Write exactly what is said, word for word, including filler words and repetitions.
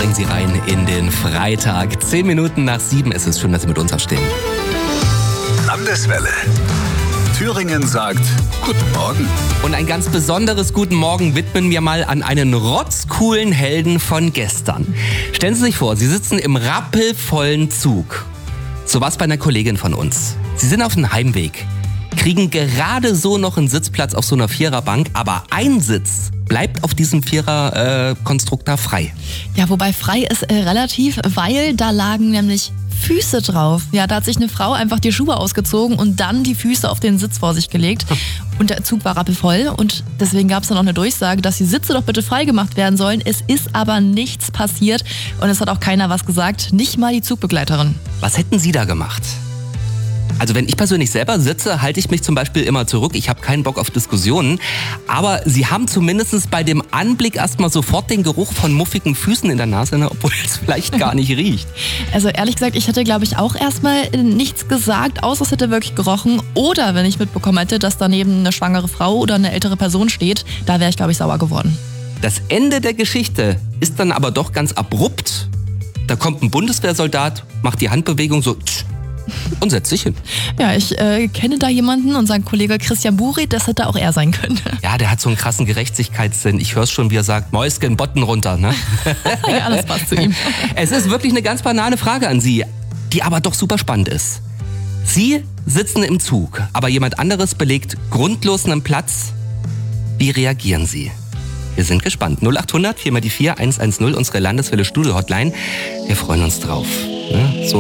steigen Sie rein in den Freitag. Zehn Minuten nach sieben. Es ist schön, dass Sie mit uns aufstehen. Landeswelle. Thüringen sagt Guten Morgen. Und ein ganz besonderes Guten Morgen widmen wir mal an einen rotzcoolen Helden von gestern. Stellen Sie sich vor, Sie sitzen im rappelvollen Zug. So was bei einer Kollegin von uns. Sie sind auf dem Heimweg, kriegen gerade so noch einen Sitzplatz auf so einer Viererbank, aber ein Sitz bleibt auf diesem Vierer-Konstruktor äh, frei. Ja, wobei frei ist äh, relativ, weil da lagen nämlich Füße drauf. Ja, da hat sich eine Frau einfach die Schuhe ausgezogen und dann die Füße auf den Sitz vor sich gelegt. Und der Zug war rappelvoll und deswegen gab es dann auch eine Durchsage, dass die Sitze doch bitte freigemacht werden sollen. Es ist aber nichts passiert und es hat auch keiner was gesagt, nicht mal die Zugbegleiterin. Was hätten Sie da gemacht? Also wenn ich persönlich selber sitze, halte ich mich zum Beispiel immer zurück. Ich habe keinen Bock auf Diskussionen. Aber Sie haben zumindest bei dem Anblick erstmal sofort den Geruch von muffigen Füßen in der Nase, ne, obwohl es vielleicht gar nicht riecht. Also ehrlich gesagt, ich hätte, glaube ich, auch erstmal nichts gesagt, außer es hätte wirklich gerochen. Oder wenn ich mitbekommen hätte, dass daneben eine schwangere Frau oder eine ältere Person steht, da wäre ich, glaube ich, sauer geworden. Das Ende der Geschichte ist dann aber doch ganz abrupt. Da kommt ein Bundeswehrsoldat, macht die Handbewegung so tsch, und setzt sich hin. Ja, ich äh, kenne da jemanden und sein Kollege Christian Buri, das hätte auch er sein können. Ja, der hat so einen krassen Gerechtigkeitssinn. Ich höre es schon, wie er sagt, Mäuschen, Botten runter. Ne? Ja, alles passt zu ihm. Es ist wirklich eine ganz banale Frage an Sie, die aber doch super spannend ist. Sie sitzen im Zug, aber jemand anderes belegt grundlos einen Platz. Wie reagieren Sie? Wir sind gespannt. null acht hundert vier mal die vier eins eins null, unsere Landeswelle Studio Hotline. Wir freuen uns drauf. Ne? So